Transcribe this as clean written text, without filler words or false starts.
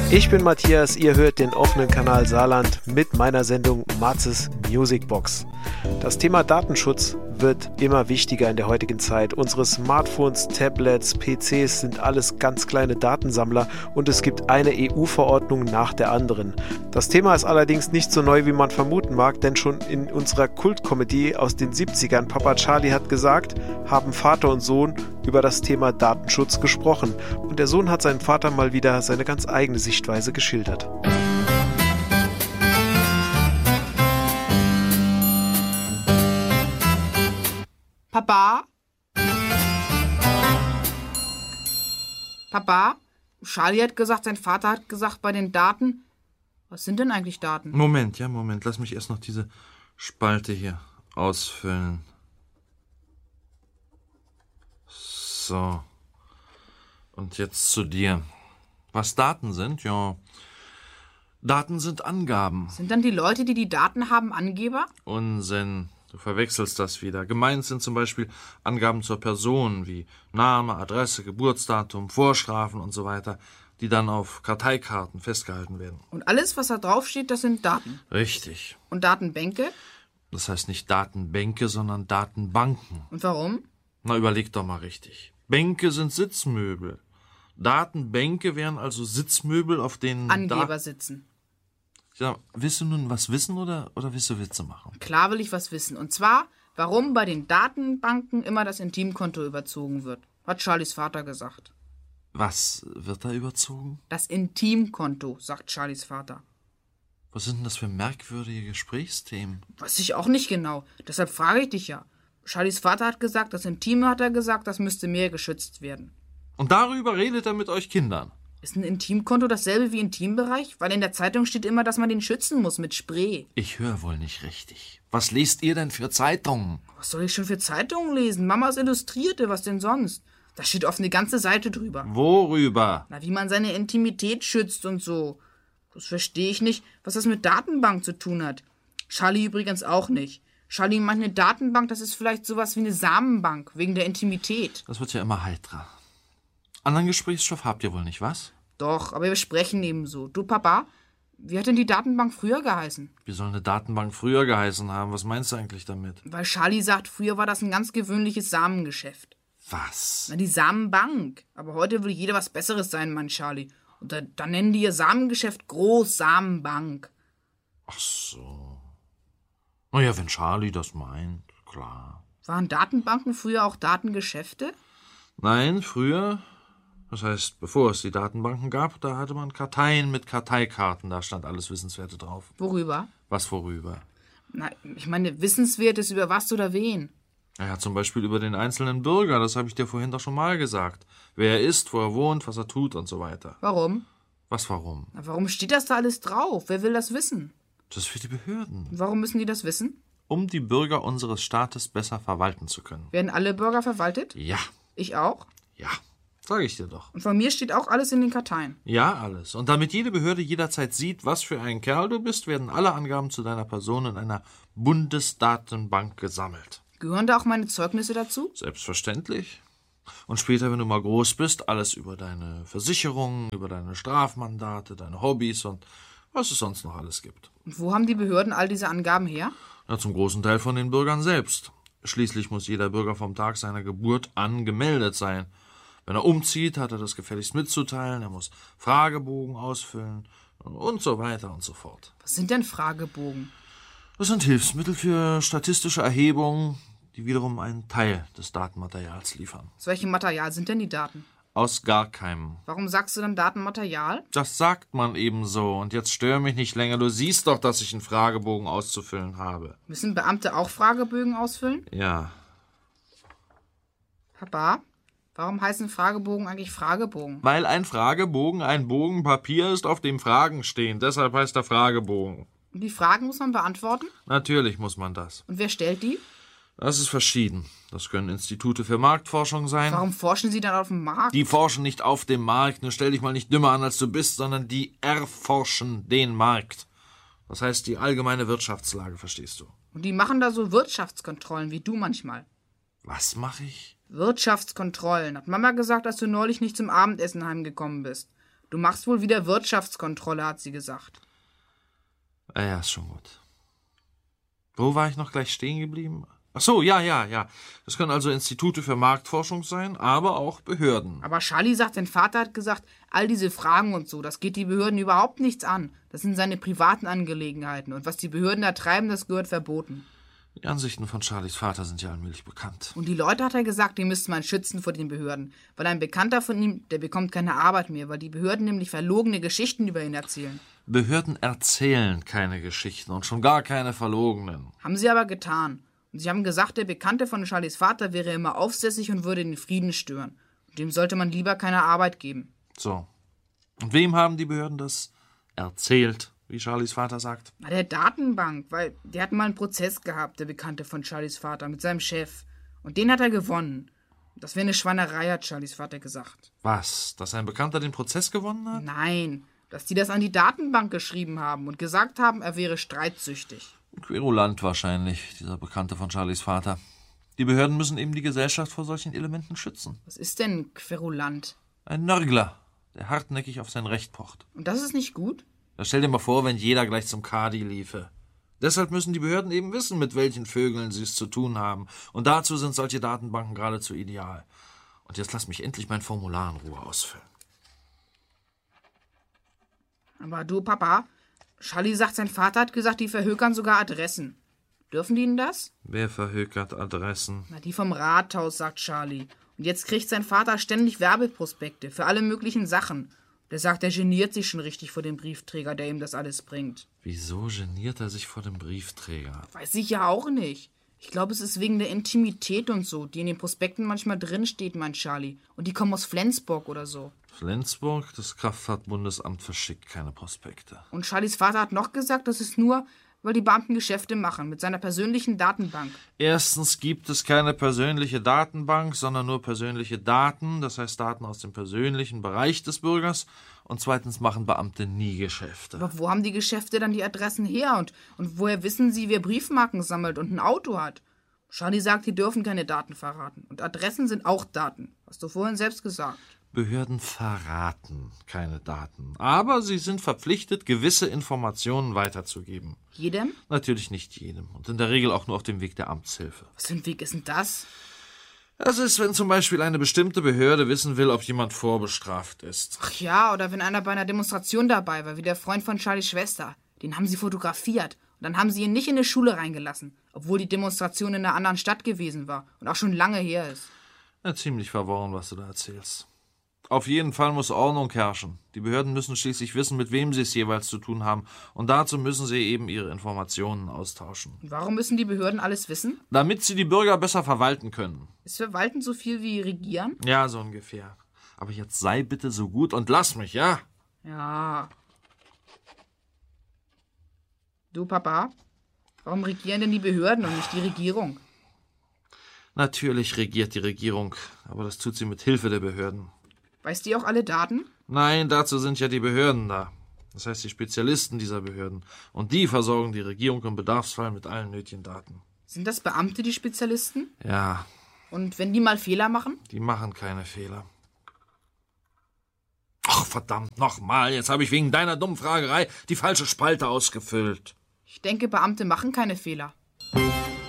Ich bin Matthias, ihr hört den offenen Kanal Saarland mit meiner Sendung Matzes Musicbox. Das Thema Datenschutz wird immer wichtiger in der heutigen Zeit. Unsere Smartphones, Tablets, PCs sind alles ganz kleine Datensammler und es gibt eine EU-Verordnung nach der anderen. Das Thema ist allerdings nicht so neu, wie man vermuten mag, denn schon in unserer Kultkomödie aus den 70ern, Papa Charlie hat gesagt, haben Vater und Sohn über das Thema Datenschutz gesprochen. Und der Sohn hat seinem Vater mal wieder seine ganz eigene Sichtweise geschildert. Papa? Papa? Charlie hat gesagt, sein Vater hat gesagt, bei den Daten... Was sind denn eigentlich Daten? Moment. Lass mich erst noch diese Spalte hier ausfüllen. So. Und jetzt zu dir. Was Daten sind? Ja. Daten sind Angaben. Sind dann die Leute, die die Daten haben, Angeber? Unsinn. Du verwechselst das wieder. Gemeint sind zum Beispiel Angaben zur Person wie Name, Adresse, Geburtsdatum, Vorstrafen und so weiter, die dann auf Karteikarten festgehalten werden. Und alles, was da draufsteht, das sind Daten? Richtig. Und Datenbänke? Das heißt nicht Datenbänke, sondern Datenbanken. Und warum? Na, überleg doch mal richtig. Bänke sind Sitzmöbel. Datenbänke wären also Sitzmöbel, auf denen Angeber sitzen. Ja, willst du nun was wissen oder willst du Witze machen? Klar will ich was wissen. Und zwar, warum bei den Datenbanken immer das Intimkonto überzogen wird. Hat Charlies Vater gesagt. Was wird da überzogen? Das Intimkonto, sagt Charlies Vater. Was sind denn das für merkwürdige Gesprächsthemen? Weiß ich auch nicht genau. Deshalb frage ich dich ja. Charlies Vater hat gesagt, das Intime hat er gesagt, das müsste mehr geschützt werden. Und darüber redet er mit euch Kindern? Ist ein Intimkonto dasselbe wie Intimbereich? Weil in der Zeitung steht immer, dass man den schützen muss mit Spray. Ich höre wohl nicht richtig. Was lest ihr denn für Zeitungen? Was soll ich schon für Zeitungen lesen? Mamas Illustrierte, was denn sonst? Da steht oft eine ganze Seite drüber. Worüber? Na, wie man seine Intimität schützt und so. Das verstehe ich nicht, was das mit Datenbank zu tun hat. Charlie übrigens auch nicht. Charlie meint, eine Datenbank, das ist vielleicht sowas wie eine Samenbank, wegen der Intimität. Das wird ja immer heitrer. Anderen Gesprächsstoff habt ihr wohl nicht, was? Doch, aber wir sprechen ebenso. Du, Papa, wie hat denn die Datenbank früher geheißen? Wie soll eine Datenbank früher geheißen haben? Was meinst du eigentlich damit? Weil Charlie sagt, früher war das ein ganz gewöhnliches Samengeschäft. Was? Na, die Samenbank. Aber heute will jeder was Besseres sein, mein Charlie. Und da nennen die ihr Samengeschäft Groß-Samenbank. Ach so. Naja, wenn Charlie das meint, klar. Waren Datenbanken früher auch Datengeschäfte? Nein, früher, das heißt, bevor es die Datenbanken gab, da hatte man Karteien mit Karteikarten, da stand alles Wissenswerte drauf. Worüber? Was worüber? Na, ich meine, Wissenswertes über was oder wen? Naja, zum Beispiel über den einzelnen Bürger, das habe ich dir vorhin doch schon mal gesagt. Wer er ist, wo er wohnt, was er tut und so weiter. Warum? Was warum? Na, warum steht das da alles drauf? Wer will das wissen? Das ist für die Behörden. Warum müssen die das wissen? Um die Bürger unseres Staates besser verwalten zu können. Werden alle Bürger verwaltet? Ja. Ich auch? Ja, sage ich dir doch. Und von mir steht auch alles in den Karteien? Ja, alles. Und damit jede Behörde jederzeit sieht, was für ein Kerl du bist, werden alle Angaben zu deiner Person in einer Bundesdatenbank gesammelt. Gehören da auch meine Zeugnisse dazu? Selbstverständlich. Und später, wenn du mal groß bist, alles über deine Versicherungen, über deine Strafmandate, deine Hobbys und was es sonst noch alles gibt. Und wo haben die Behörden all diese Angaben her? Ja, zum großen Teil von den Bürgern selbst. Schließlich muss jeder Bürger vom Tag seiner Geburt an gemeldet sein. Wenn er umzieht, hat er das gefälligst mitzuteilen, er muss Fragebogen ausfüllen und so weiter und so fort. Was sind denn Fragebogen? Das sind Hilfsmittel für statistische Erhebungen, die wiederum einen Teil des Datenmaterials liefern. Aus welchem Material sind denn die Daten? Aus gar keinem. Warum sagst du dann Datenmaterial? Das sagt man eben so. Und jetzt stör mich nicht länger. Du siehst doch, dass ich einen Fragebogen auszufüllen habe. Müssen Beamte auch Fragebögen ausfüllen? Ja. Papa, warum heißen Fragebogen eigentlich Fragebogen? Weil ein Fragebogen ein Bogen Papier ist, auf dem Fragen stehen. Deshalb heißt er Fragebogen. Und die Fragen muss man beantworten? Natürlich muss man das. Und wer stellt die? Das ist verschieden. Das können Institute für Marktforschung sein. Warum forschen sie dann auf dem Markt? Die forschen nicht auf dem Markt. Nun stell dich mal nicht dümmer an, als du bist, sondern die erforschen den Markt. Das heißt die allgemeine Wirtschaftslage, verstehst du? Und die machen da so Wirtschaftskontrollen, wie du manchmal. Was mache ich? Wirtschaftskontrollen. Hat Mama gesagt, dass du neulich nicht zum Abendessen heimgekommen bist. Du machst wohl wieder Wirtschaftskontrolle, hat sie gesagt. Ja, ist schon gut. Wo war ich noch gleich stehen geblieben? Ach so, ja. Das können also Institute für Marktforschung sein, aber auch Behörden. Aber Charlie sagt, sein Vater hat gesagt, all diese Fragen und so, das geht die Behörden überhaupt nichts an. Das sind seine privaten Angelegenheiten. Und was die Behörden da treiben, das gehört verboten. Die Ansichten von Charlies Vater sind ja allmählich bekannt. Und die Leute, hat er gesagt, die müsste man schützen vor den Behörden. Weil ein Bekannter von ihm, der bekommt keine Arbeit mehr, weil die Behörden nämlich verlogene Geschichten über ihn erzählen. Behörden erzählen keine Geschichten und schon gar keine verlogenen. Haben sie aber getan. Und sie haben gesagt, der Bekannte von Charlies Vater wäre immer aufsässig und würde den Frieden stören. Und dem sollte man lieber keine Arbeit geben. So. Und wem haben die Behörden das erzählt, wie Charlies Vater sagt? Na, der Datenbank, weil der hat mal einen Prozess gehabt, der Bekannte von Charlies Vater, mit seinem Chef. Und den hat er gewonnen. Das wäre eine Schweinerei, hat Charlies Vater gesagt. Was? Dass ein Bekannter den Prozess gewonnen hat? Nein, dass die das an die Datenbank geschrieben haben und gesagt haben, er wäre streitsüchtig. Querulant wahrscheinlich, dieser Bekannte von Charlies Vater. Die Behörden müssen eben die Gesellschaft vor solchen Elementen schützen. Was ist denn querulant? Ein Nörgler, der hartnäckig auf sein Recht pocht. Und das ist nicht gut? Da stell dir mal vor, wenn jeder gleich zum Kadi liefe. Deshalb müssen die Behörden eben wissen, mit welchen Vögeln sie es zu tun haben. Und dazu sind solche Datenbanken geradezu ideal. Und jetzt lass mich endlich mein Formular in Ruhe ausfüllen. Aber du, Papa, Charlie sagt, sein Vater hat gesagt, die verhökern sogar Adressen. Dürfen die denn das? Wer verhökert Adressen? Na, die vom Rathaus, sagt Charlie. Und jetzt kriegt sein Vater ständig Werbeprospekte für alle möglichen Sachen. Der sagt, er geniert sich schon richtig vor dem Briefträger, der ihm das alles bringt. Wieso geniert er sich vor dem Briefträger? Weiß ich ja auch nicht. Ich glaube, es ist wegen der Intimität und so, die in den Prospekten manchmal drinsteht, meint Charlie. Und die kommen aus Flensburg oder so. Flensburg? Das Kraftfahrtbundesamt verschickt keine Prospekte. Und Charlies Vater hat noch gesagt, das ist nur, weil die Beamten Geschäfte machen mit seiner persönlichen Datenbank. Erstens gibt es keine persönliche Datenbank, sondern nur persönliche Daten, das heißt Daten aus dem persönlichen Bereich des Bürgers. Und zweitens machen Beamte nie Geschäfte. Aber wo haben die Geschäfte dann die Adressen her? Und woher wissen sie, wer Briefmarken sammelt und ein Auto hat? Charlie sagt, die dürfen keine Daten verraten. Und Adressen sind auch Daten. Hast du vorhin selbst gesagt. Behörden verraten keine Daten. Aber sie sind verpflichtet, gewisse Informationen weiterzugeben. Jedem? Natürlich nicht jedem. Und in der Regel auch nur auf dem Weg der Amtshilfe. Was für ein Weg ist denn das? Das ist, wenn zum Beispiel eine bestimmte Behörde wissen will, ob jemand vorbestraft ist. Ach ja, oder wenn einer bei einer Demonstration dabei war, wie der Freund von Charlies Schwester. Den haben sie fotografiert. Und dann haben sie ihn nicht in eine Schule reingelassen. Obwohl die Demonstration in einer anderen Stadt gewesen war. Und auch schon lange her ist. Ja, ziemlich verworren, was du da erzählst. Auf jeden Fall muss Ordnung herrschen. Die Behörden müssen schließlich wissen, mit wem sie es jeweils zu tun haben. Und dazu müssen sie eben ihre Informationen austauschen. Und warum müssen die Behörden alles wissen? Damit sie die Bürger besser verwalten können. Ist Verwalten so viel wie Regieren? Ja, so ungefähr. Aber jetzt sei bitte so gut und lass mich, ja? Ja. Du, Papa, warum regieren denn die Behörden und nicht die Regierung? Natürlich regiert die Regierung, aber das tut sie mit Hilfe der Behörden. Weiß die auch alle Daten? Nein, dazu sind ja die Behörden da. Das heißt die Spezialisten dieser Behörden. Und die versorgen die Regierung im Bedarfsfall mit allen nötigen Daten. Sind das Beamte, die Spezialisten? Ja. Und wenn die mal Fehler machen? Die machen keine Fehler. Ach, verdammt nochmal, jetzt habe ich wegen deiner dummen Fragerei die falsche Spalte ausgefüllt. Ich denke, Beamte machen keine Fehler.